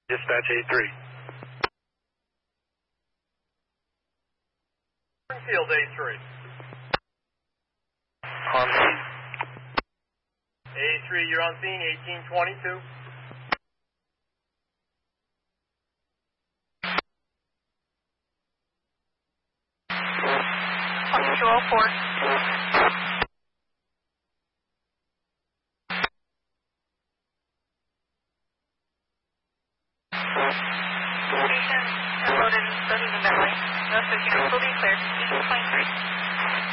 Dispatch 83. Springfield A3. On scene. A3, you're on scene, 1822. Control 4. Station loaded, studies in that way. No switching, will be clear. 1823.